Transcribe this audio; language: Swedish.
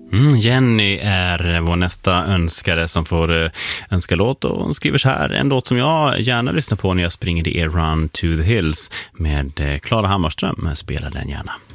Jenny är vår nästa önskare som får önska låt, och hon skriver så här: en låt som jag gärna lyssnar på när jag springer, det är Run to the Hills med Klara Hammarström. Spelar den gärna.